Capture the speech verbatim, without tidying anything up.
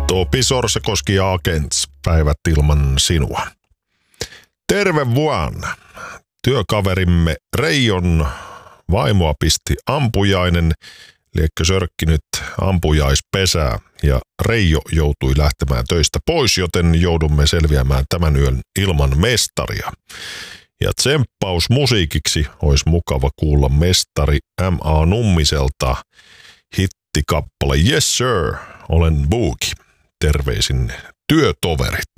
Pisor, se koski Agents, päivät ilman sinua. Terve vaan. Työkaverimme Reijon vaimoa pisti ampujainen, liekkö sörkki nyt ampujaispesää ja Reijo joutui lähtemään töistä pois, joten joudumme selviämään tämän yön ilman mestaria. Ja tsemppaus musiikiksi olisi mukava kuulla mestari M A Nummiselta hittikappale Yes Sir, olen Boogie. Terveisin työtoverit.